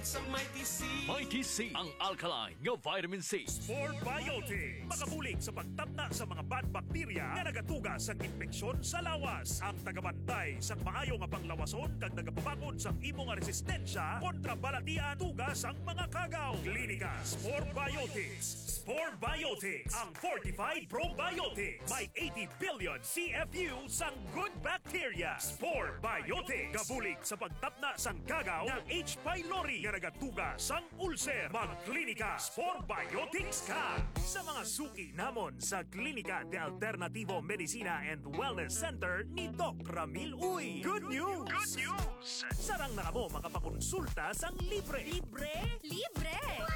Sa Mighty C. Mighty C, ang alkaline nga vitamin C. Sport Biotics, makabulig sa pagtabna sa mga bad bacteria na nagatuga sa infeksyon sa lawas. Ang tagabantay sa maayo nga panglawason kag nagapabakod sa imong resistensya kontra balatian tugas ang mga kagaw. Klinika Sport Biotics. Sport Biotics, ang fortified probiotics. May 80 billion CFU sang good bacteria. Sport Biotics, kabulig sa pagtapna sang kagaw ng H. pylori nga nagatuga sang ulcer. Magklinika Sport Biotics ka. Sa mga suki namon sa Klinika de Alternativo Medicina and Wellness Center ni Doc Ramil Uy. Good news! Good news! Sarang na mo makapakonsulta sang libre. Libre? Libre!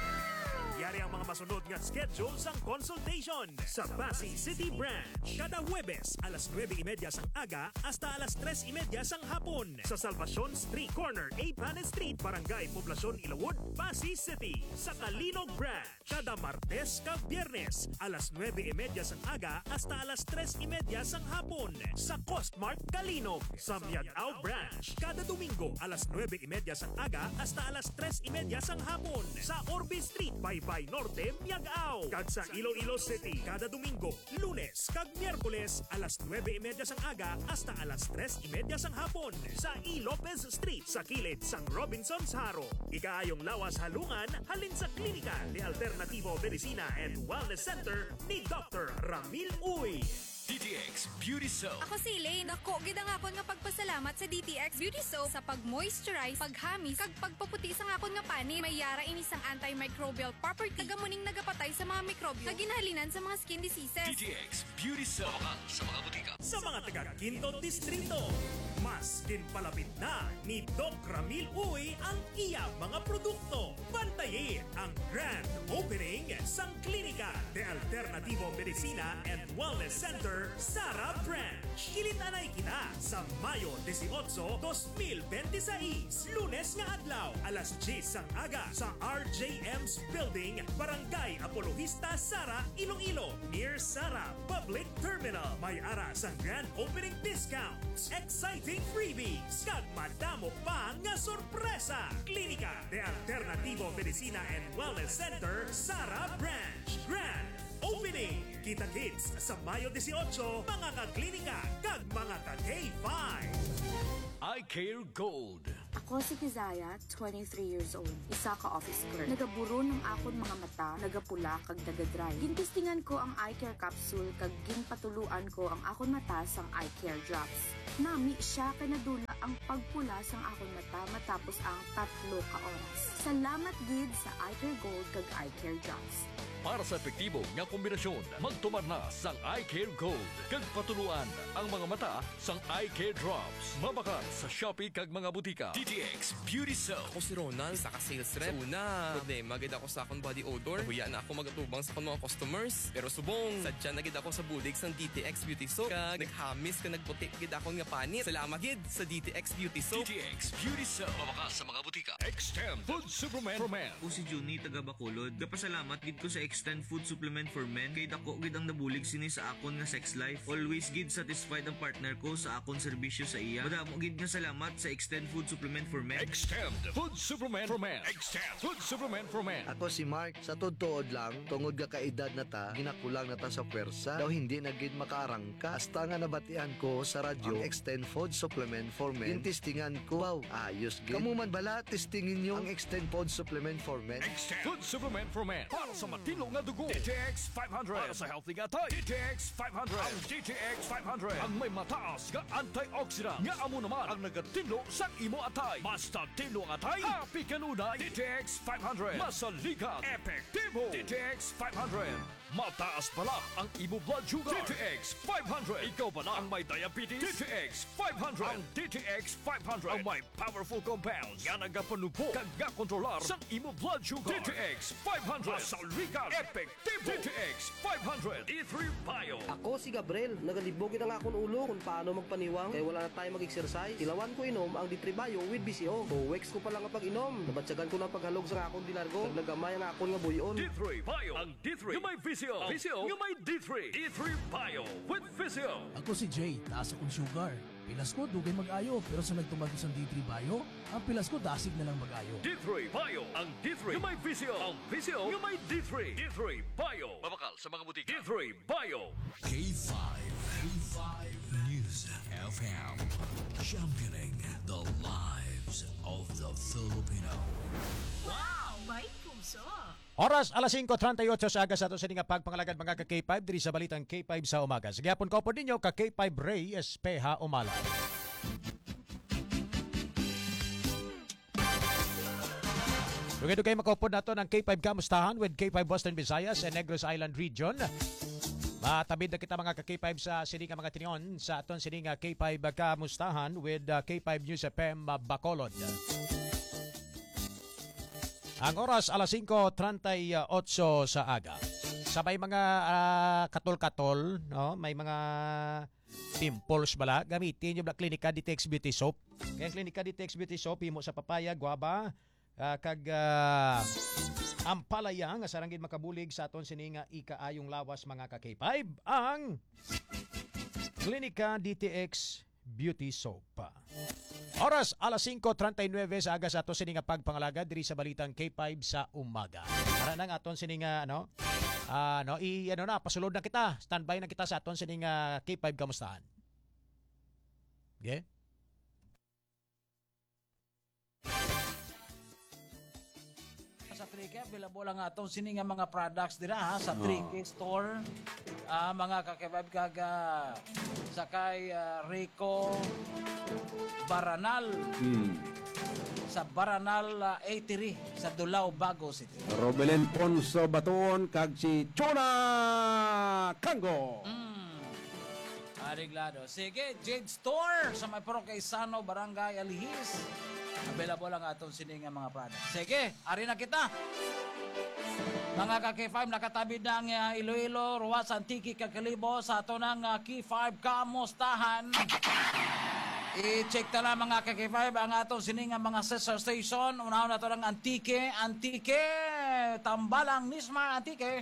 Yari ang mga masunod nga schedule sang consultation sa Pasig City Branch. Kada Huwebes, alas 9:30 sang aga hasta alas 3:30 sang hapon. Sa Salvacion Street Corner, Pan Street, Barangay Poblacion, Ilawod, Pasig City. Sa Kalinog Branch, kada Martes kag Biyernes, alas 9:30 sang aga hasta alas 3:30 sang hapon. Sa Costmart, Kalinog. Sa Miagao Branch, kada Domingo, alas 9:30 sang aga hasta alas 3:30 sang hapon. Sa Orbe Street, Baybay Norte, Miagao. Kag sa Iloilo City, kada Domingo, Lunes kag Miyerkules, alas 9:30 sang aga hasta alas 3:30 sang hapon. Sa E. Lopez Street, sa kilid sang Robinson's Haro. Ikaayong lawas halungan, halin sa Klinika de Alternativo Medicina and Wellness Center ni Dr. Ramil Uy. DTX Beauty Soap. Ako si Elaine. Dako, gid ang akon nga pagpasalamat sa DTX Beauty Soap sa pag-moisturize, paghamis, kag pagpaputi sa akon nga pani. May yara ini sang antimicrobial property. Tagamuning nagapatay sa mga mikrobyo. Kaginhalinan sa mga skin diseases. DTX Beauty Soap. Sa mga butika. Sa mga taga-Quinto Distrito, mas kinpalapit na ni Doc Ramil Uy ang iya mga produkto. Bantayin ang grand opening sang Klinika de Alternativo Medicina and Wellness Center, Sara Branch. Kilitanay kita sa Mayo 18, 2026. Lunes nga adlaw, alas 10 sang aga sa RJM's Building, Barangay Apologista, Sara, Iloilo, near Sara Public Terminal. May ara sang grand opening discounts, exciting freebies, kag madamo pa nga sorpresa. Klinika de Alternativo Medicina and Wellness Center, Sara Branch. Grand Opening! Kita-kits sa Mayo 18, mga ka-klinika kag mga ka-K5. Eye Care Gold. Ako si Kizaya, 23 years old. Isa ka office clerk. Nagaburo ng akon mga mata, nagapula kag nagadry. Gintistingan ko ang eye care capsule kag ginpatuluan ko ang akon mata sang eye care drops. Nami siya kay nadula ang pagpula sang akon mata matapos ang 3 ka oras. Salamat gid sa Eye Care Gold kag Eye Care Drops. Para sa epektibo nga kombinasyon, magtumar na sang Eye Care Gold. Kag patuluan ang mga mata sang Eye Care Drops. Mabakat sa Shopee kag mga butika. DTX Beauty Soap. Ako si Ronald, sa ka-sales rep. Una, problema gid ako sa akong body odor. Huya na ako magatubang sa akong mga customers. Pero subong, sadya na gid ako sa bulig sang DTX Beauty Soap. Kag naghamis ka nagputi gid ako nga panit. Salamat gid sa DTX Beauty Soap. DTX Beauty Soap. Mabakat sa mga butika. Extend Food Supplement for Men. Ako si Juni, taga Bacolod. Kapasalamat gid ko sa Extend Food Supplement for Men. Kay dako gid ang nabulig sini sa akon nga sex life. Always gid satisfied ang partner ko sa akon serbisyo sa iya. Madamo gid nga salamat sa Extend Food Supplement for Men. Extend Food Supplement for Men. Extend Food Supplement for Men. Ako si Mark, sa tuod lang, tungod ka kaedad na ta, ginakulang na ta sa pwersa, daw hindi na gid makaarangka. Hasta nga nabatian ko sa radyo, ang Extend Food Supplement for Men. Testingan ko, wow, ayos gid. Kamu man bala, testingin nyo ang Extend Food Supplement for Men. Extend Food Supplement for Men. Para sa matino nga dugo. DTX 500. Para sa healthy nga tayo. DTX 500. Ang DTX 500. Ang may mataas nga antioxidant. Nga amo naman ang nagatino sa imo atay. Basta tino ang atay, happy kanunay. DTX 500. Masaligan. Epektibo. DTX 500. Mataas pala ang imo blood sugar. DTX 500. Ikaw pala ang may diabetes. DTX 500. Ang DTX 500 ang may powerful compounds nga nagapanupo kag nga kontrolar sa imo blood sugar. DTX 500. Masaligan. Epektibo. DTX 500. E3 Bio. Ako si Gabriel, nagalibogin ang akong ulo kung paano magpaniwang kaya wala na tayo mag-exercise. Tilawan ko inom ang D3 Bio with BCO. 2 weeks ko pa lang ang pag-inom. Nabatsagan ko ng paghalog sa akong dinargo. Naglagamay ang akong nga buyon. D3 Bio. Ang D3 yung may VCO. VCO yung may D3. D3 Bio with VCO. Ako si Jay, taas akong sugar. Pilas ko dugay mag-ayo pero sa nagtumag sa D3 Bio, ang pilas ko dasig na lang mag-ayo. D3 Bio. Ang D3 yung may visyo. Ang visyo yung may D3. D3 Bio. Mabakal sa mga butika. D3 Bio. K5 News FM. Championing the lives of the Filipino. Wow! May puso! Oras alas 5:38 sa aga sa ato sa nga pagpangalagad mga ka-K5 diri sa balitang K5 sa umaga. Sige hapon ko po ninyo ka-K5 Ray Espeha Umala. Dugay-dugay makupod nato ng K5 Kamustahan with K5 Western Visayas and Negros Island Region. Matabid na kita mga ka-K5 sa sining mga tinion sa aton sining K5 Kamustahan with K5 News FM Bacolod. Ang oras alas 5:38 sa aga. Sabay mga katol-katol, no? May mga pimples bala, gamitin yung Clinica Ditex Beauty Soap. Kaya Clinica Ditex Beauty Soap himo sa papaya, guava, kag ampalaya nga saranggid makabulig sa aton sininga ikaayong lawas mga ka-K5 ang Clinica DTX Beauty Soap. Oras alas 5:39 sa aga sa aton sininga pagpangalaga diri sa balitang K5 sa umaga. Para nang aton sininga pasulod na kita. Standby na kita sa aton sininga K5 Kamustahan. Okay? Sa Trike, available ang atong sininga mga products dira sa Trike store. Mga kakibab kaga sakay Rico Baranal. Sa Baranal Eatery sa Dulao, Bago City. Robelen Ponso Baton kag si Chona Kango. Ariglado. Sige, Jade Store sa may Procaysano, Barangay Alihis. Available ang atong sininga mga products. Sige, ari na kita. Mga ka-K5, nakatabid na ang Iloilo, Ruas, Antique, Kakalibo sa ato ng K5 Kamustahan. I-check na lang mga ka-K5 ang atong sininga mga sister station. Unahon na ito ng Antique, Tambalang, Nismar, Antique.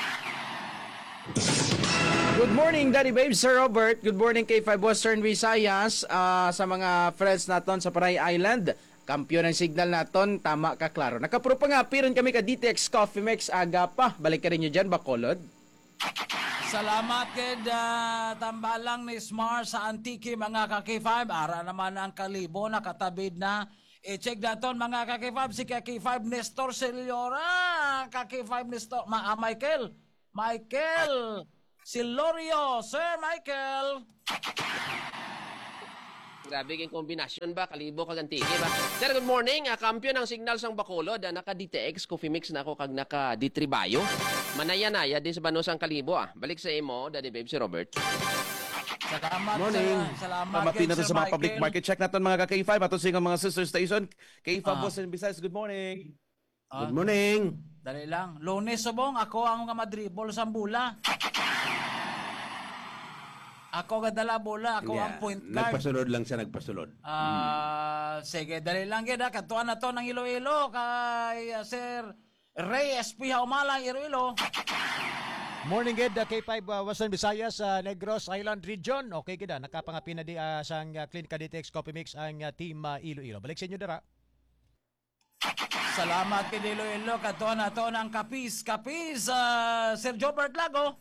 Good morning, Daddy Babe, Sir Robert. Good morning, K5 Western Visayas. Sa mga friends naton sa Paray Island, kampiyon ang signal naton, tama ka klaro. Nakapuro pa nga, piron kami ka DTX Coffee Mix, aga pa. Balik ka rin nyo dyan, Bacolod. Salamat kay Tambalang ni Smar sa Antique mga ka-K5. Ara naman ang Kalibo, nakatabid na. I-check naton mga ka-K5, si ka-K5 Nestor Seliora, ka-K5 Nestor, Michael Silorio, Sir Michael. Grabe kayong kombinasyon ba? Kalibo kag Antique ba? Sir, good morning. Kampiyon ng signal sang Bacolod. Naka DTX Coffee Mix na ako kag naka D3 Bio. Manaya-naya din sa Banusang Kalibo. Balik sa imo, Daddy Babe, si Robert. Salamat. Morning. Salamat. Pamati na sa mga public market check natin mga ka-K5. Ato sa mga sister station. K5 Boston Visayas, good morning. Good morning. Dali lang. Lunes subong, ako ang mga madribol sa bula. Ako gadala bola, ako ang point guard. Nagpasunod lang siya, nagpasunod. Sige, dali lang gid. Katuan na to ng Iloilo kay Sir Ray Espeha Umala, Iloilo. Morning gid K5 Western Visayas Negros Island Region. Okay gid nakapangapin na di sang Clinica DTX Coffee Mix ang team Iloilo. Balik sa inyo dara. Salamat kay Iloilo. Katuan na to ng Kapis Sir Jobert Lago.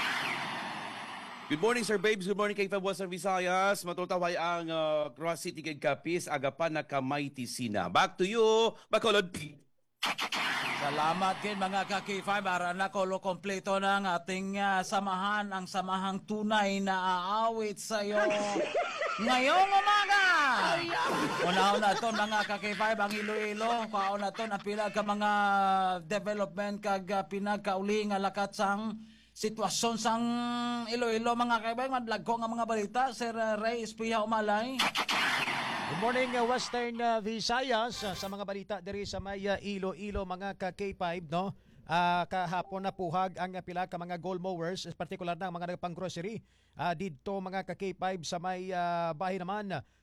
Good morning, Sir Babes. Good morning, K5 Western Visayas. Matutaway ang Cross City kay Capiz. Agapan na kamay tisina. Back to you, Bacolod. Salamat kin mga ka-K5. Ara na kolo kompleto ng ating samahan. Ang samahang tunay na aawit sa iyo ngayong umaga. Unaon na to mga ka-K5 ang Iloilo. Kaon na to na pila ka mga development kag pinagkauli nga lakat sang sitwasyon sang Iloilo mga kaibay, madlag ko nga mga balita. Sir Ray Espeha Umalay. Good morning Western Visayas sa mga balita diri sa may Iloilo mga ka-K5 no. Kahapon na puhag ang pila ka mga gold mowers, particular na mga nagpang-grocery dito mga ka-K5 sa may bahay naman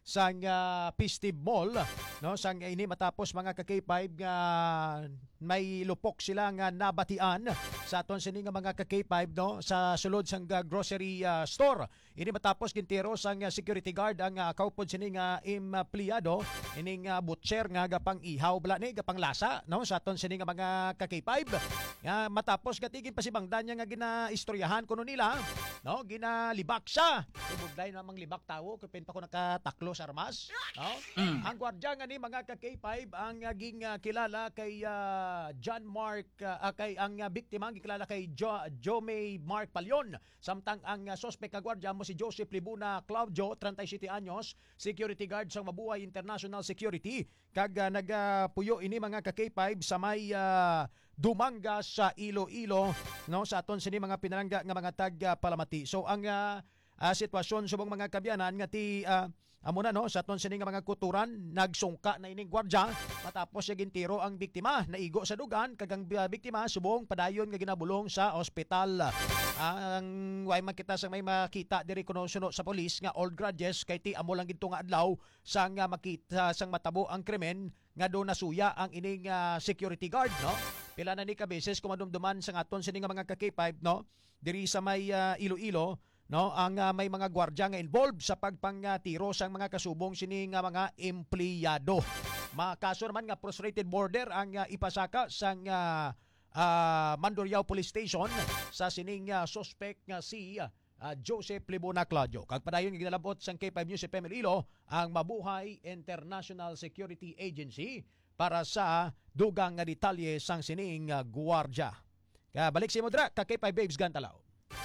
sang Festive Mall, no, sang ini matapos mga ka-K5 nga may lupok sila nga nabatian sa aton sini nga mga ka-K5, no, sa sulod sang grocery store. Ini matapos gintiro sang security guard ang kaupod sini nga empleyado ining butcher nga gapang ihaw bala ni gapang lasa, no, sa aton sini nga mga ka-K5. Matapos gatigin pa si bangdan nga ginaistoryahan kuno nila, no, ginalibak siya. Ibugday namang libak tawo kung pa ko nakataklo sa armas, no. Ang gwardiya nga ni mga ka-K5 ang ging kilala kay John Mark kay ang biktima ang kilala kay Jome Mark Palion, samtang ang suspect nga gwardiya mo si Joseph Libuna Claudio, 37 anyos, security guard sa Mabuhay International Security, kag nagapuyo ini mga ka-K5 sa may Dumanga sa Iloilo, no, sa aton sini mga pinalangga nga mga tag Palamati. So ang sitwasyon subong mga kabyanan nga ti amo na, no, sa aton sini nga mga kuturan nagsungka na ining gwardiya matapos siya gintiro ang biktima, naigo sa dugan kag ang biktima subong padayon nga ginabulong sa ospital. Ang way makita sa may makita diri kuno suno sa pulis nga old grudges kay ti amo lang ginto nga adlaw sang makita sang matabo ang krimen nga do nasuya ang ining security guard, no. Pila na ni ka beses kumadumduman sa aton sini nga mga ka-K5, no, diri sa may Iloilo, no, ang may mga gwardiya nga involved sa pagpangtiro sang mga kasubong sini nga mga empleyado. Makaso naman nga frustrated border ang ipasaka sang Mandurriao Police Station sa sining suspect nga si Joseph Libuna Claudio. Kag padayon ginalabot sang K5 News FM Iloilo ang Mabuhay International Security Agency para sa dugang nga detalye sang sining gwardiya. Kaya balik si Modra ka K5 Babes Gantalaw.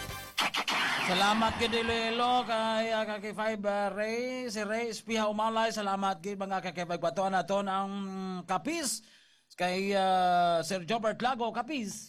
Salamat gid Iloilo kay K5 Ray, si Ray Espiha Umalay. Salamat gid mga K5 batuan naton ang kapis kay Sir Jobert Lago kapis.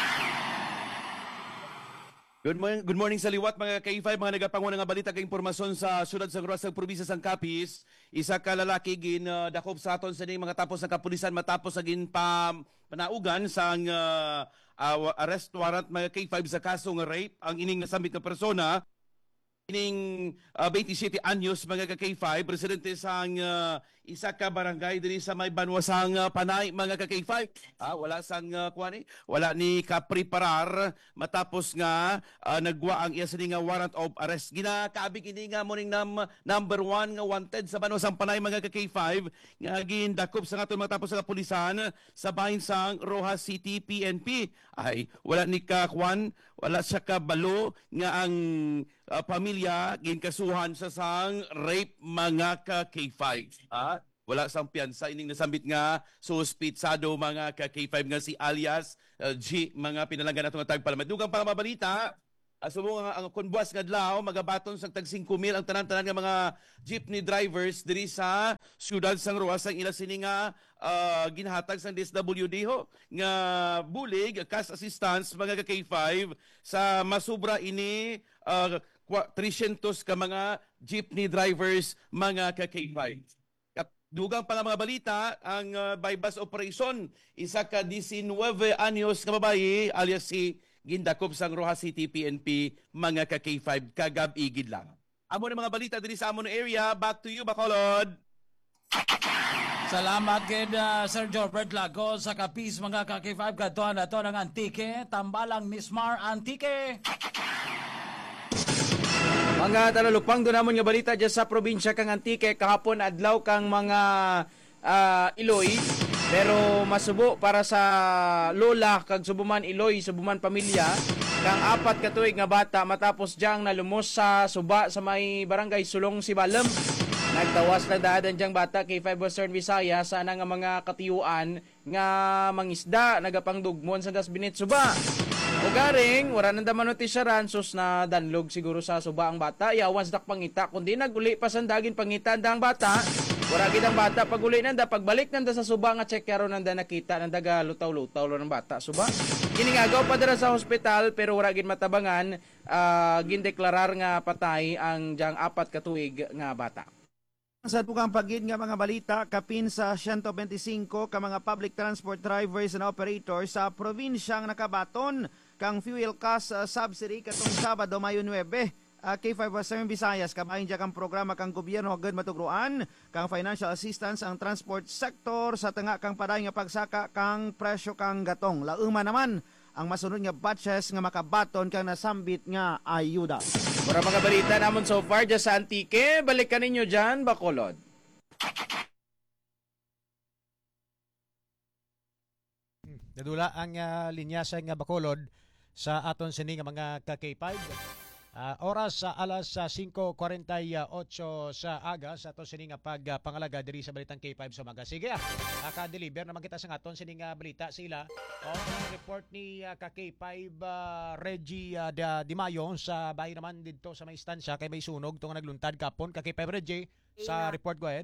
Good morning sa liwat mga K5, mga nagapanguna nga balita kay impormasyon sa syudad sa Gruas sa probinsya sang Capiz. Isa ka lalaki gin dakop sa aton sa ning mga tapos sa kapulisan matapos sa gin panaugan sang arrest warrant mga K5 sa kaso nga rape ang ining nasambit nga persona. Ining 27 anyos mga ka-K5, presidente sang isa ka barangay diri sa may Banwasang Panay mga ka-K5. Wala sang kuani, wala ni kapreparar matapos nga nagwa ang iya nga warrant of arrest. Ginakaabig ini nga morning number 1 nga wanted sa Banwasang Panay mga ka-K5 nga gindakop sa aton matapos sa kapulisan sa bahin sang Rojas City PNP. Ay wala ni kakwan, wala siya kabalo nga ang pamilya ginkasuhan sa sang rape mga ka-K5. Wala sang piyansa ining nasambit nga suspitsado mga ka-K5 nga si alias G mga pinalanggan nato nga tagpalamat. Dugang pang mabalita, sumo nga ang konbuas nga adlaw magabaton sang tag 5,000 ang tanan-tanan nga mga jeepney drivers diri sa siyudad sang Roas ang ila sini nga ginhatag sang DSWD ho nga bulig cash assistance mga ka-K5 sa masubra ini 300 ka mga jeepney drivers mga ka-K5. Dugang pa nga mga balita, ang bypass operation, isa ka 19 anyos ka babae alias si gindakop sang Rojas City PNP mga ka-K5 kagab-igid lang. Amo na mga balita diri sa amon area, back to you Bacolod. Salamat kay Sir Jobert Lago sa kapis mga ka-K5 kadtuan nato ng Antique, tambalang Mismar Antique. Mga talalupang doon namon nga balita dyan sa probinsya kang Antique, kahapon adlaw kang mga Iloy, pero masubo para sa lola kag subuman Iloy, subuman pamilya, kang 4 ka tuig nga bata matapos diyang nalumos sa suba sa may barangay Sulong Sibalem. Nagtawas na daadan diyang bata kay 5 Western Visayas sa nga mga katiyuan nga mangisda, nagapangdugmon sa Dasbinit suba. Ugaring, wala nang daman notisyaran, sus na danlog siguro sa suba ang bata. Yawan sa pangita, kundi naguli pa sandagin pangita ang bata. Wala ang bata, paguli nanda, pagbalik nanda sa suba nga check karo nanda nakita, nanda ga lutaw-lutaw ng bata. Suba, giningagaw pa dira sa hospital, pero wala gin matabangan, gindeklarar nga patay ang diyang 4 ka tuig nga bata. Sa tukang pagid nga mga balita, kapin sa 125 ka mga public transport drivers and operators sa probinsyang nakabaton kang fuel cost subsidy katong Sabado, Mayo 9. K5 7 Visayas kabahin kang programa kang gobyerno agad matugruan kang financial assistance ang transport sector sa tanga kang paday nga pagsaka kang presyo kang gatong. Lauma naman ang masunod nga batches nga makabaton kang nasambit nga ayuda. Para mga balita namon so far dyan sa Antique, balikan ninyo dyan, Bacolod. Nadula ang linyasa nga Bacolod sa aton sini nga mga ka-K5. Oras sa alas 5:48 sa aga sa aton sini nga pangalaga diri sa balitang K5 sa umaga. Sige, ka-deliver naman kita sa aton sini nga balita sila. Report ni ka-K5 Reggie Di Mayo sa bahay naman dito sa may istansya kay may sunog tong nagluntad kapon. Ka-K5 Reggie sa report, go ahead.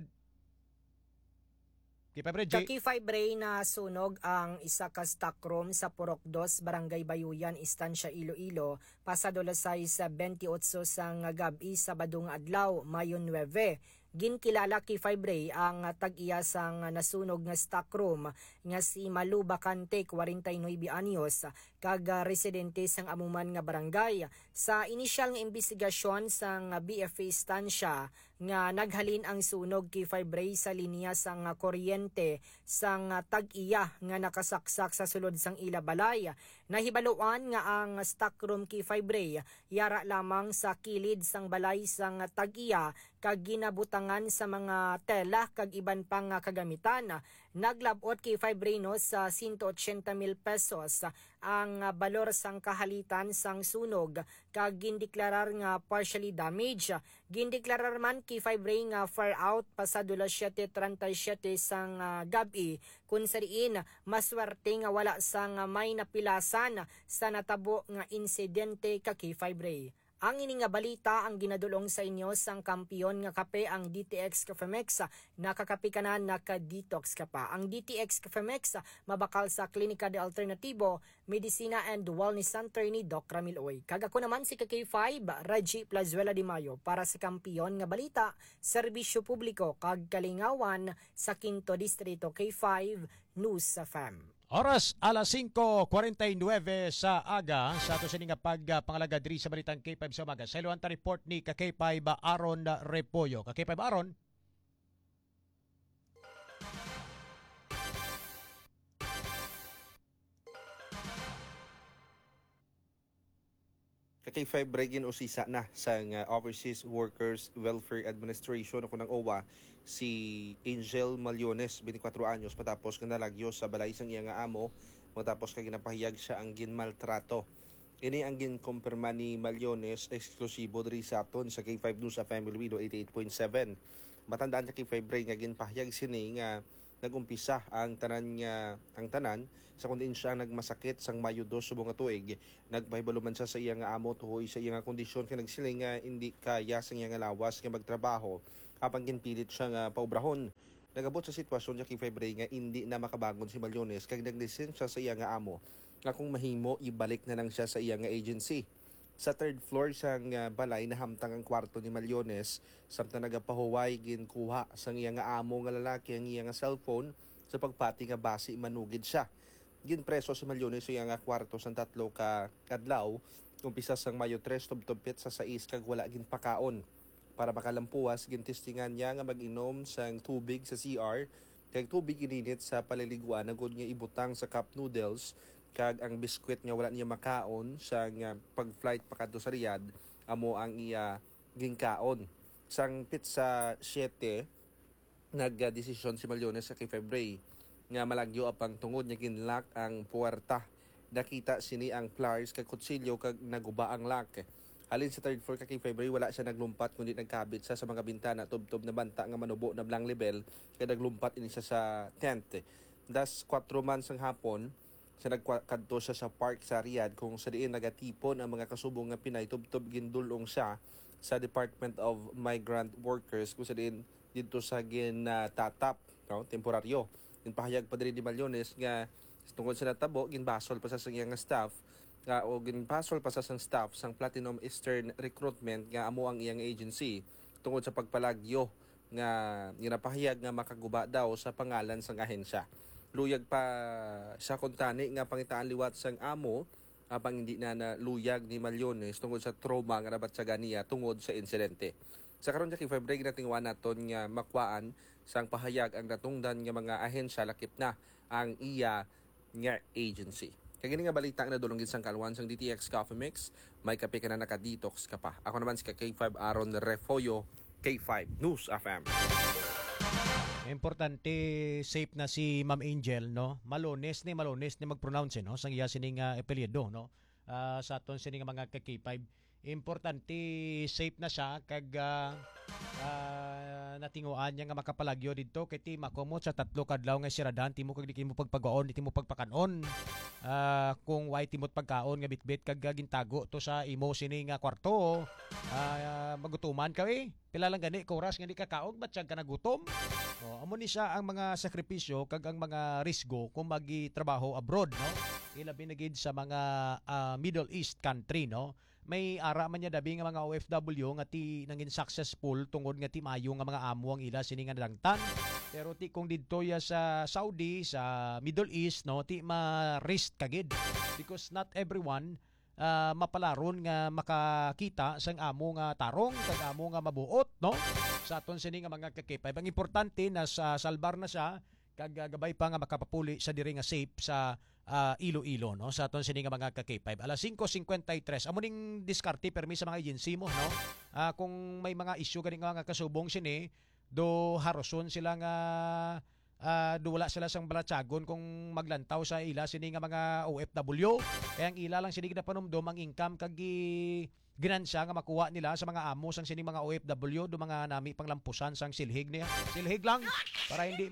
K5 Ray na sunog ang isa ka stockroom sa Purok 2, Barangay Bayuyan, Istansya Iloilo, pasado las 6:28 sang gabi sa Badong Adlaw, Mayo 9. Ginkilala K5 Ray ang tag-iya sang nasunog nga stockroom nga si Malu Bacante, 49 anyos, kag residente sang amuman nga barangay. Sa inisyal nga investigasyon sang BFA Stansya nga naghalin ang sunog K5 Ray sa linya sang kuryente sang tag-iya nga nakasaksak sa sulod sang Ilabalay. Nahibaluan nga ang stockroom K5 Ray yara lamang sa kilid sang balay sang tag-iya kag ginabutangan sa mga tela kag iban pang kagamitan. Naglabot kay 5 Reynos sa 180,000 pesos ang balor sang kahalitan sang sunog kag gindeklarar nga partially damaged. Gindeklarar man kay 5 Ray nga far out pasado las 7:37 sang gabi kun sa diin maswerte nga wala sang may napilasan sa natabo nga insidente kay 5 Ray. Ang ini nga balita ang ginadulong sa inyo sang kampiyon nga kape ang DTX Cafemex. Nakakapi ka na, naka-detox ka pa. Ang DTX Cafemex mabakal sa Klinika de Alternativo, Medicina and Wellness Center ni Doc Ramil Oy. Kagako naman si K5, Reggie Plazuela de Mayo para sa kampiyon nga balita, serbisyo publiko kag kalingawan sa 5th Distrito K5 News FM. Oras alas 5:49 sa aga sa ato sining nga pangalaga diri sa balitang K5 sa umaga. Sa iluwanta report ni K5 Aaron Repollo. K5 Aaron. K5 Bregin usisa na sa Overseas Workers Welfare Administration ako ng OWA si Angel Malyones, 24 anyos, matapos nga nalagyo sa balay sang iyang amo matapos kay ginapahayag siya ang ginmaltrato. Ini ang ginkumpirma ni Malyones eksklusibo diri sa aton sa K5 News sa Family Radio 88.7. Matandaan sa K5 Ray nga ginpahayag sini nga nagumpisa ang tanan sa kondensya ang nagmasakit sang Mayo 2 subong nga tuig. Nagpahibaluman siya sa iyang amo tuhoy sa iyang kondisyon kay nagsiling nga hindi kaya sa iyang lawas nga magtrabaho habang ginpilit siya nga paubrahon. Nagabot sa sitwasyon sa K5 Ray nga hindi na makabangon si Malyones kag nagdesin siya sa iyang amo nga kung mahimo ibalik na lang siya sa iyang agency. Sa third floor sang balay nahamtang ang kwarto ni Malyones samtang nagapahuway ginkuha sang iyang amo nga lalaki ang iyang cellphone sa pagpati nga basi manugid siya. Ginpreso si Malyones sa iyang kwarto sang 3 ka adlaw umpisa sang Mayo 3 tubtubpit sa 6 kag wala ginpakaon. Para makalampuas gintistingan niya nga mag-inom sang tubig sa CR kag tubig ininit sa paliliguan nagud nga ibutang sa cup noodles kag ang biskwit nga wala niya makaon sa pag-flight pakadto sa Riyadh amo ang iya ginkaon. Sang pizza 7 nagdesisyon si Malyones sa K5 Ray nga malagyo apang tungod niya ginlock ang puwerta. Nakita sini ang pliers kag kutsilyo kag naguba ang lock. Halin sa third floor kay K5 Ray wala siya naglumpat kundi nagkabit sa mga bintana tubtob na banta nga manubo na blang level kay naglumpat ini siya sa tent. Das 4 man sang hapon sa nagkadto siya sa park sa Riyadh kung sa diin nagatipon ang mga kasubong nga Pinay tubtob gindulong siya sa Department of Migrant Workers kung sa diin dito sa gintatap temporaryo. Ginpahayag pa diri ni Malyones nga tungkol sa natabo ginbasol pa sa iyang staff o ginpasol pa sa staff sang Platinum Eastern Recruitment nga amo ang iyang agency tungkol sa pagpalagyo nga ginapahayag nga makaguba daw sa pangalan sang ahensya. Luyag pa sa kuntani nga pangitaan liwat sang amo apang hindi na naluyag ni Malyones tungod sa trauma nga nabatsagan niya tungod sa insidente. Sa karon kay February natingwa naton nga makwaan sang pahayag ang natungdan nga mga ahensya lakip na ang iya nga agency. Kagini nga balita nga nadulong gid sang kalwan sang DTX Coffee Mix, may kape ka na naka-detox ka pa. Ako naman si K5 Aaron Refoyo, K5 News FM. Importante safe na si Ma'am Angel, no? Malones ni mag-pronounce, no? Sang iya sining apelyido, no? Sa aton sining mga K5. Importante safe na siya kag natinguan niya nga makapalagyo dito kay ti makomot sa 3 kadlaw nga siradan timo kag di mo pagpagaon di mo pagpakanon. Kung why timot pagkaon nga bitbit kag gintago to sa imo sini nga kwarto, magutuman ka pila lang gani ka oras nga di ka kaog batyag ka nagutom. Amo ni siya ang mga sakripisyo kag ang mga risgo kung magitrabaho abroad, no? Ilabi na gid sa mga Middle East country, no? May ara man niya dabi nga mga OFW nga ti nangin successful tungod nga ti mayo nga mga amo ang ila sini nga nalangtan. Pero ti kung didto ya sa Saudi, sa Middle East, no, ti ma-risk kagid because not everyone mapalaron nga makakita sang amo nga tarong kag amo nga mabuot, no? Sa aton sini nga mga kakipay. Ang importante na sa salbar na siya kag gabay pa nga makapapuli sa diri nga safe sa Iloilo, no? Sa aton sini nga mga ka-K5 alas 5:53 amo ning diskarte permi sa mga agency mo, no? Kung may mga issue gani nga kasubong sini do haroson sila nga do wala sila sang balatsagon kung maglantaw sa ila sini nga mga OFW kaya ang ila lang sini na panumdom ang income kag ginansya nga makuha nila sa mga amo sang sini mga OFW do mga nami panglampusan sang silhig niya. Silhig lang para hindi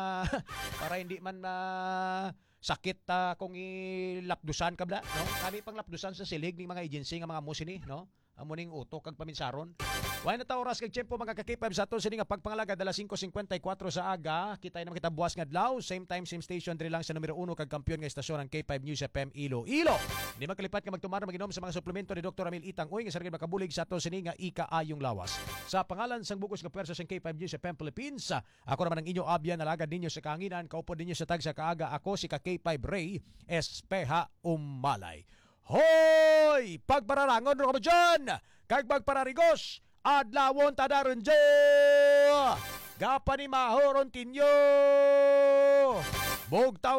man sakit kung ilapdusan ka bla, no? Kami pang lapdusan sa silhig ng mga agency nga mga musini, no? Amo ning utok kag paminsaron. Why na ta oras kag tiyempo mga ka-K5 sa aton sini nga pagpangalaga dala 5:54 sa aga. Kita naman kita buwas nga adlaw, same time same station diri lang sa numero 1 kag kampiyon nga istasyon ng K5 News FM Iloilo. Di makalipat nga magtumar maginom sa mga suplemento ni Dr. Amil Itang Uy nga sargid makabulig sa aton sini nga ikaayong lawas. Sa pangalan sang bukos nga pwersa sa K5 News FM Philippines, ako naman ang inyo abyan nalagad ninyo sa kanginan, kaupo ninyo sa tag sa kaaga. Ako si ka-K5 Ray Espeha Umalay. Hoy! Pagpararangon ro kamo dyan! Kag pagpararigos! Adlawon tadaron dyan! Gapa ni mahoron tinyo! Bugtaw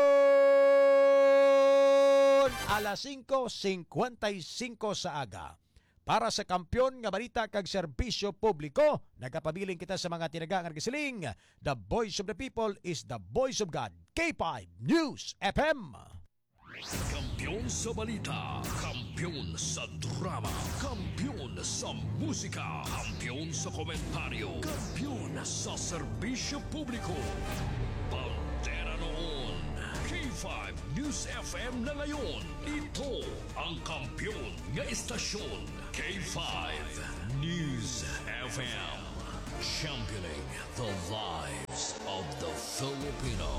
ron! Alas 5:55 sa aga. Para sa kampyon nga balita kag serbisyo publiko, nagapabiling kita sa mga tinagang argisiling. The voice of the people is the voice of God. K5 News FM. Kampiyon sa balita, kampiyon sa drama, kampiyon sa musika, kampiyon sa komentaryo, kampiyon sa serbisyo publiko. Pantera noon, K5 News FM na ngayon. Ito ang kampiyon nga istasyon, K5 News FM. Championing the lives of the Filipino.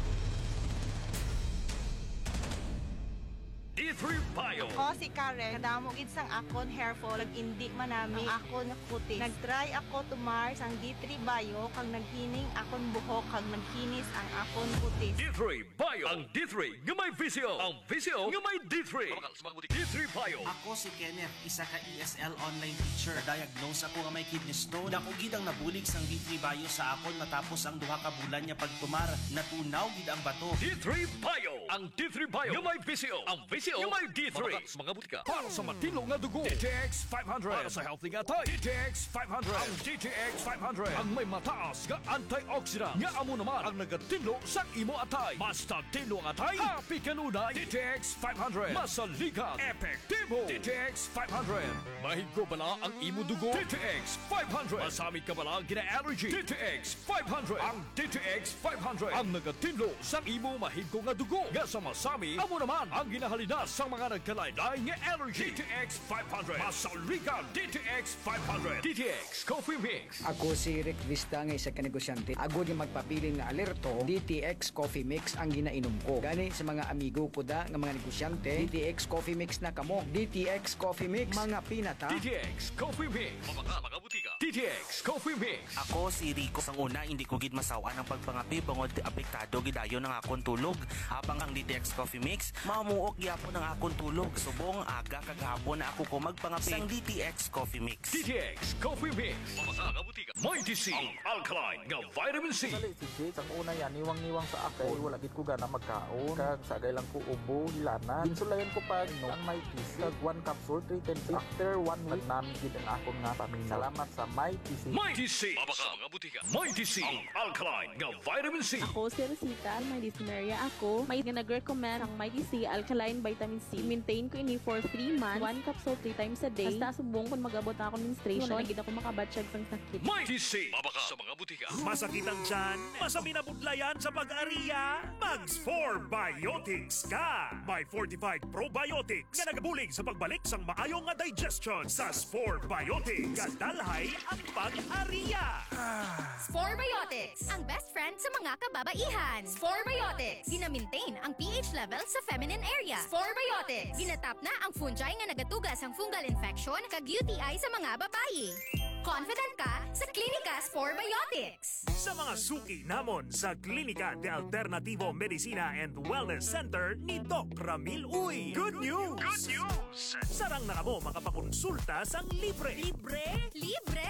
D3 Bio. Ako si Karen. Kadamo gid sang akon hair fall ag indi manami ang akon kutis. Nagtry ako tumar sang D3 Bio kag naghining akon buhok kag naghinis ang akon kutis. D3 Bio. Ang D3 nga may visyo. Ang visyo nga may D3. D3 Bio. Ako si Kenneth, isa ka ESL online teacher. Diagnose ako nga may kidney stone. Dako gid ang nabulig sang D3 Bio sa akon matapos ang 2 ka bulan nga pagtumar. Natunaw gid ang bato. D3 Bio. Ang D3 Bio nga may visyo. Ang visyo nga may D3. Mga butika. Para sa matino nga dugo, DTX 500. Para sa healthy nga tay, DTX 500. Ang DTX 500 ang may mataas nga antioxidant nga amo naman ang nagatino sa imo atay. Basta tino ang atay, happy kanunay. DTX 500. Masaligan, epektibo. DTX 500. Mahigo bala ang imo dugo. DTX 500. Masamit ka bala gina-allergy. DTX 500. Ang DTX 500 ang nagatino sa imo mahigo nga dugo. Nga sa masami, amo naman ang ginahalina sa mga nagkalaylay nga allergy. DTX 500. Masaligan DTX 500. DTX Coffee Mix. Ako si Rick Vista nga isa ka negosyante. Agod yung magpapiling na alerto, DTX Coffee Mix ang ginainom ko. Gani sa mga amigo ko da nga mga negosyante, DTX Coffee Mix na kamo. DTX Coffee Mix, mga pinata. DTX Coffee Mix. Mga butika. DTX Coffee Mix. Ako si Rico. Sang una, hindi ko gid masawa ng pagpangapi bangod apektado gidayon ng akong tulog. Habang ang DTX Coffee Mix, mamuok gyapon ng akong tulog. Subong aga kagahapon na ako ko magpangapi sang DTX Coffee Mix. DTX Coffee Mix. Mga kabutika. Mighty C. Ang alkaline nga vitamin C. Sali si Jake, ang una yan, niwang-niwang sa akay. Wala gid ko gana magkaon. Kag sagay lang ko ubo, hilana. Insulayan ko pag no, ang Mighty C. Kag 1 capsule, 3 times. After 1 week, namin gid ang akong nga paminaw. Salamat sa Mighty C. Mighty C. Mga kabutika. Mighty C. Ang alkaline nga vitamin C. Ako si Rosita, may dyspnea ako. May nag-recommend ang Mighty C Alkaline Vitamin C. Maintain ko ini for 3 months. 1 capsule 3 times a day. Basta subong kung mag-abot na ako menstruation. Wala nagid ako makabatsyag sang sakit. Mighty C. Mabaka sa mga butika. Masakit ang tiyan, masami na budlayan sa pag-ariya, Mags 4 Biotics ka! May fortified probiotics nga nagabulig sa pagbalik sang maayong nga digestion sa Spore Biotics. Kadalhay ang pag-ariya. Spore Biotics, ang best friend sa mga kababaihan. Spore Biotics, gina-maintain ang pH level sa feminine area. Spore Biotics, ginatap na ang fungi nga nagatugas ang fungal infection kag UTI sa mga babae. Confident ka sa Klinika Spore Biotics. Sa mga suki namon sa Klinika de Alternativo Medicina and Wellness Center ni Doc Ramil Uy. Good news! Good news! Sarang na mo makapakonsulta sang libre. Libre? Libre!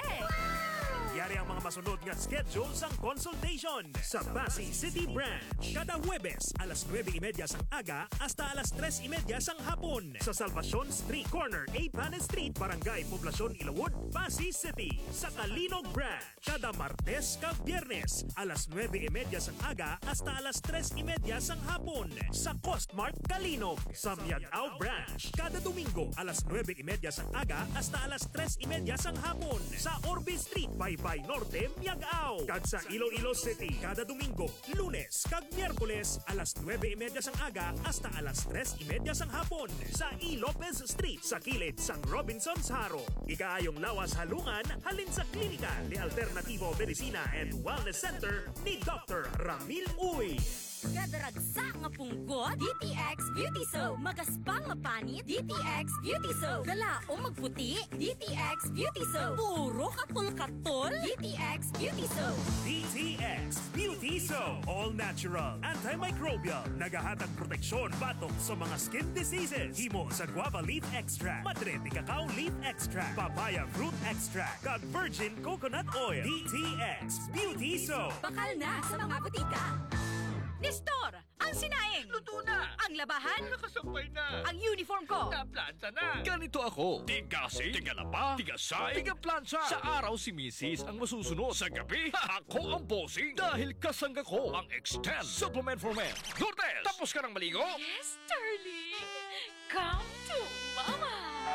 Yari ang mga masunod nga schedule sang consultation sa Pasay City Branch. Kada Huwebes, alas 9:30 sang aga hasta alas 3:30 sang hapon sa Salvacion Street Corner, Panes Street, Barangay Poblacion, Ilawod, Pasay City. Sa Kalinog Branch, kada Martes kag Biyernes, alas 9:30 sang aga hasta alas 3:30 sang hapon sa Costmart Kalinog. Sa Miagao Branch, kada Domingo, alas 9:30 sang aga hasta alas 3:30 sang hapon sa Orbe Street, Baybay Norte, Miagao. Kag sa Iloilo City, kada Domingo, Lunes kag Miyerkules, alas 9:30 sang aga hasta alas 3:30 sang hapon sa E. Lopez Street sa kilid sang Robinson's Haro. Ikaayong lawas halungan halin sa Klinika de Alternativo Medicina and Wellness Center ni Dr. Ramil Uy. Kadaragsa nga punggot, DTX Beauty Soap. Magaspang mapanit, DTX Beauty Soap. Galaong magputi, DTX Beauty Soap. Puro katol-katol, DTX Beauty Soap. DTX Beauty Soap. All natural, antimicrobial, nagahatag proteksyon batok sa mga skin diseases. Himo sa guava leaf extract, madre de cacao leaf extract, papaya fruit extract, kag virgin coconut oil. DTX Beauty Soap. Bakal na sa mga butika. Nestor, ang sinaing. Luto na. Ang labahan. Nakasampay na. Ang uniform ko. Naplanta na. Ganito ako. Tigasi, tigalaba, tigasay, tigaplansa. Sa araw si Mrs. ang masusunod. Sa gabi, ako ang bossing. Dahil kasangga ko ang Extend Supplement for Men. Lourdes, tapos ka ng maligo? Yes, darling. Come to Mama.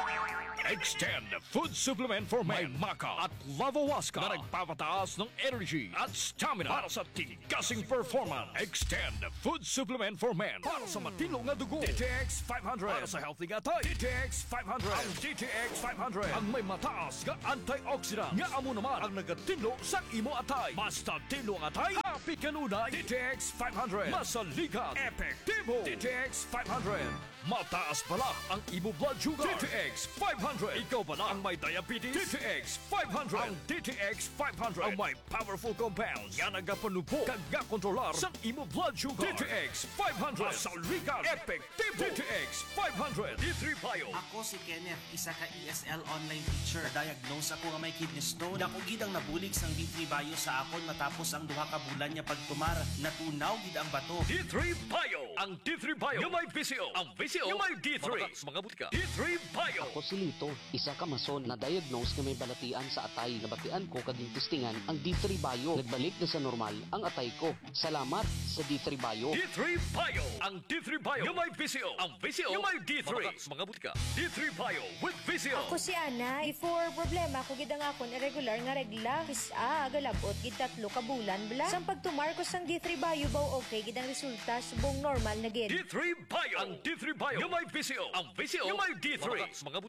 Extend Food Supplement for Men. May Maca at Lavawaska na nagpapataas ng energy at stamina para sa tigasing performance. Extend Food Supplement for Men para sa matino nga dugo. DTX 500 para sa healthy nga tayo. DTX 500. Ang DTX 500 ang may mataas nga antioxidant nga amo naman ang nagatinlo sa imo atay. Basta tinlo ang atay, happy kanunay. DTX 500 masaligan, epektibo. DTX 500 mataas pala ang imo blood sugar. DTX 500. Ikaw ba ang may diabetes? DTX 500. Ang DTX 500 ang may powerful compounds nga nagapanupo kag kontrolar sa imo blood sugar. DTX 500. Masaligan, epektibo. DTX 500. D3 Bio. Ako si Kenneth, isa ka ESL online teacher. Diagnose ako nga may kidney stone. Dako gid ang nabulig sang D3 Bio sa akon matapos ang 2 ka bulan niya pagtumar. Natunaw gid ang bato. D3 Bio. Ang D3 Bio yung may VCO. Ang VCO yung may D3. Mga butika. D3 Bio. Ako si Lito, isa ka mason na diagnose na may balatian sa atay. Nabatian ko kading testingan ang D3 Bio. Nagbalik na sa normal ang atay ko. Salamat sa D3 Bio. D3 Bio. Ang D3 Bio yung may VCO. Ang VCO yung may D3. Mga butika. D3 Bio with VCO. Ako si Ana. Before problema ko gid ang akon irregular nga regla. Kisa galabot gid 3 ka bulan bla. Sang pagtumar ko sang D3 Bio baw okay gid ang resulta subong normal na gid. D3 Bio. Ang D3 Bio yung may VCO. Ang VCO yung may D3. Mga butika. D3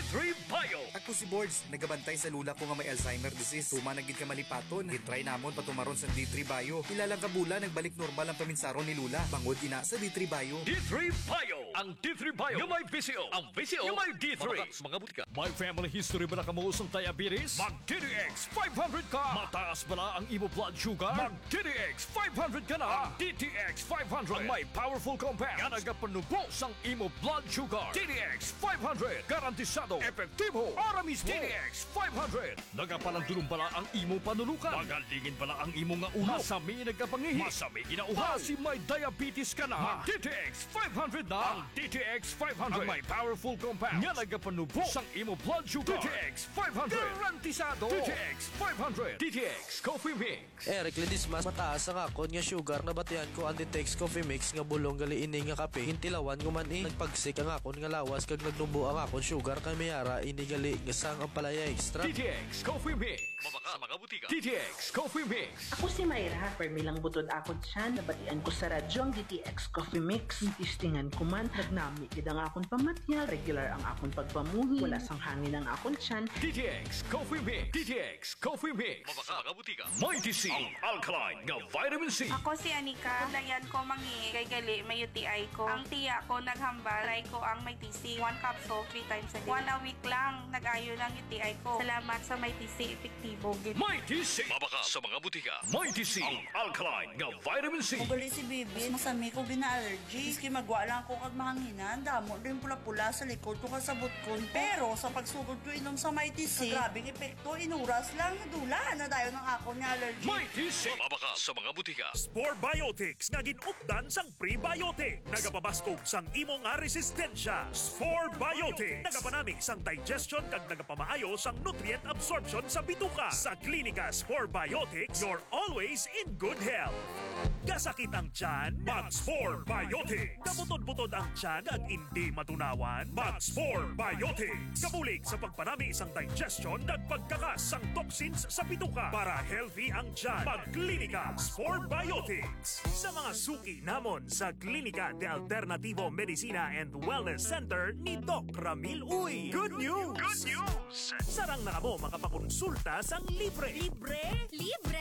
D3 Bio. Ako si Boards, nagabantay sa lula ko nga may Alzheimer disease. Tumanagid ka malipaton. Gitry namon patumaron sa D3 Bio. Ilang kabula nagbalik normal ang paminsaron ni Lula. Bangod ina sa D3 Bio. D3 Bio. Ang D3 Bio yung may PCO. Ang PCO yung may D3. Mga butika. May family history ba na kamuos ng diabetes? Mag DTX 500 ka. Mataas ba na ang imo blood sugar? Mag DTX 500 ka na. Ang DTX 500 ang may powerful compound nga nagapanubos ang imo blood sugar. DTX 500 garantisado epektibo para mismo. DTX 500 nagapalandulong bala ang imo panulukan. Magalingin bala ang imo nga ulo. Masami nagkapangihi. Masami ginauhaw. Kasi may diabetes ka na. DTX 500 na. Ang DTX 500 ang may powerful compound nga nagapanubos ang imo blood sugar. DTX 500 garantisado. DTX 500 DTX Coffee Mix. Eric Ledismas, mataas ang akon nga sugar na batian ko ang DTX Coffee Mix nga bulong gali ini nga kape. Hintilawan ko man nagpagsik ang akon nga lawas kag nagnubo ang akon sugar kay mayara ini gali nga sang ang palaya extra. DTX Coffee Mix. Mabaka sa mga butika. DTX Coffee Mix. Ako si Mayra, permilang butod ako dyan. Nabatian ko sa radyo ang DTX Coffee Mix. Tistingan ko man, nagnami kid ang akon pamatyal. Regular ang akon pagpamuhi. Wala sang hangin ang akon tiyan. DTX Coffee Mix. DTX Coffee Mix. Mabaka sa mga butika. Mighty C. Ang alkaline nga vitamin C. Ako si Anika. Dayan ko mangi kay gali may UTI ko. Ang tiya ko naghambal. Try ko ang may TC. 1 capsule 3 times a day. 1 a week lang nag-ayo ng UTI ko. Salamat sa may TC epektibo. Mighty C. Mabaka sa mga butika. Mighty C. Ang alkaline nga vitamin C. Ugali si Bibi, masami ko gina-allergy. Iski magwa lang ko kag mahanginan. Damo din pula-pula sa likod ko kasabot ko. Pero sa pagsugod ko inom sa Mighty C, grabing epekto, inuras lang nadula na dayon ng ako ni allergy. Mighty C. Mabaka sa mga butika. Spore Biotics nga ginupdan sang prebiotic. Nagapabaskog sang imo nga resistensya. Spore Biotics. Nagapanami sang digestion kag nagapamaayo sang nutrient absorption sa bituka. Sa klinika Spore Biotics, you're always in good health. Kasakit ang tiyan? Mag-Spore Biotics. Kabutod-butod ang tiyan at hindi matunawan? Mag-Spore Biotics. Kabulig sa pagpanami isang digestion at pagkakas sang toxins sa bituka para healthy ang tiyan. Mag-Klinika Spore Biotics. Sa mga suki namon sa Klinika de Alternativo Medicina and Wellness Center ni Doc Ramil Uy. Good news! Good news! Sarang na kamo makapakonsulta sang libre. Libre? Libre!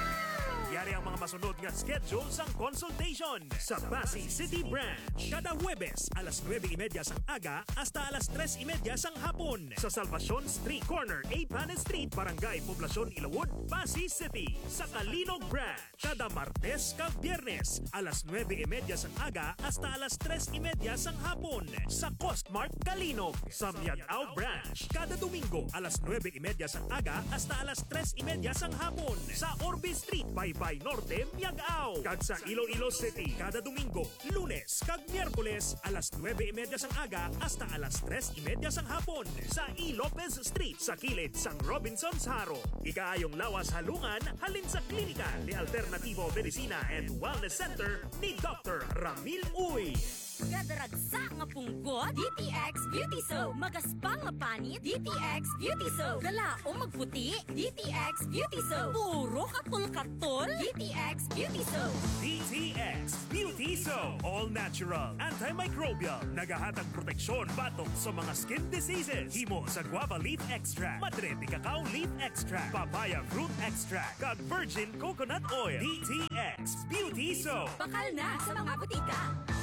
Yari ang mga masunod nga schedule sang consultation sa Pasay City Branch. Kada Huwebes, alas 9:30 sang aga hasta alas 3:30 sang hapon sa Salvacion Street Corner, A. Panes Street, Barangay Poblacion, Ilawod, Pasay City. Sa Kalinog Branch, kada Martes kag Biyernes, alas 9:30 sang aga hasta alas 3:30 sang hapon sa Costmart Kalinog. Sa Miagao Branch, kada Domingo, alas 9:30 sang aga hasta alas 3:30 sang hapon sa Orbe Street, Baybay Norte, Miagao. Kag sa Iloilo City, kada Domingo, Lunes kag Miyerkules, alas 9:30 sang aga hasta alas 3:30 sang hapon sa E. Lopez Street sa kilid sang Robinson's Haro. Ikaayong lawas halungan halin sa Klinika de Alternativo Medicina and Wellness Center ni Dr. Ramil Uy. Gadaragsa nga punggot, DTX Beauty Soap. Magaspang nga panit, DTX Beauty Soap. Galao magputi, DTX Beauty Soap. Puro katol-katol, DTX Beauty Soap. DTX Beauty Soap. All natural, antimicrobial, nagahatag proteksyon batok sa mga skin diseases. Himo sa guava leaf extract, madre de cacao leaf extract, papaya fruit extract, kag virgin coconut oil. DTX Beauty Soap. Bakal na sa mga butika.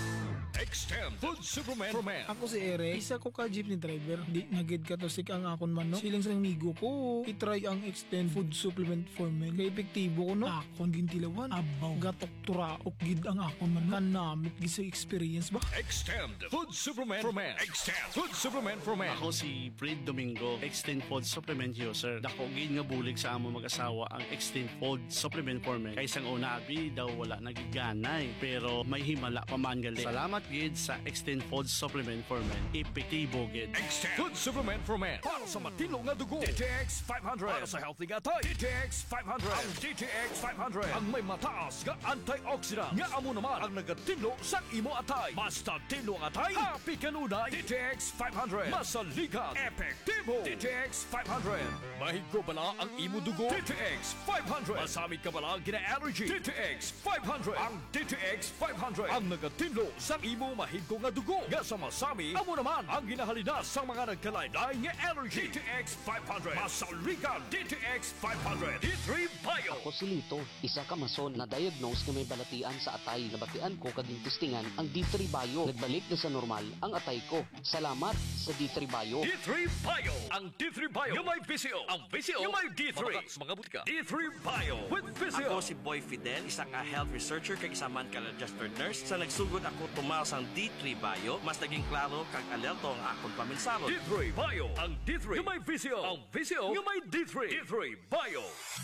Extend Food Superman for Men. Ako si Eric, isa ko ka jeepney driver. Di nagid ka to sik ang akon man no. Silang sa migo ko, itry ang Extend Food Supplement for Men. Kaya epektibo ko no. Akon gintilawan, abaw, gatok turaok gid ang akon man. Kanamit gid sa experience ba? Extend Food Supplement for Men. Extend Food Supplement for Men. Ako si Fred Domingo, Extend Food Supplement user. Dako gid nga bulig sa amo mag-asawa ang Extend Food Supplement for Men. Kay sang una abi daw wala nagiganay, pero may himala pa man gali. Salamat gid sa Extend Food Supplement for Men. Epektibo gid. Extend Food Supplement for Men. Para sa matino nga dugo. DTX 500. Para sa healthy nga tay. DTX 500. Ang DTX 500. Ang may mataas nga antioxidant. Nga amo naman ang nagatinlo sa imo atay. Basta tinlo ang atay, happy kanunay. DTX 500. Masaligan. Epektibo. DTX 500. Mahigo bala ang imo dugo. DTX 500. Masamit ka bala gina-allergy. DTX 500. Ang DTX 500. Ang nagatinlo sa imo imo mahigko nga dugo. Nga sa masami, amo naman ang ginahalinas sa mga nagkalaylay nga energy. DTX 500. Masaligan DTX 500. D3 Bio. Ako si Lito, isa ka mason na diagnose nga may balatian sa atay. Nabatian ko kading testingan ang D3 Bio. Nagbalik na sa normal ang atay ko. Salamat sa D3 Bio. D3 Bio. Ang D3 Bio yung may VCO. Ang VCO yung may D3. Mga butika. D3 Bio with VCO. Ako si Boy Fidel, isa ka health researcher kag isa man ka registered nurse. Sa nagsugod ako tumaw sang D3 Bio, mas naging klaro kag alerto ang akong paminsaro. D3 Bio. Ang D3 yung may VCO. Ang VCO yung may D3. D3 Bio.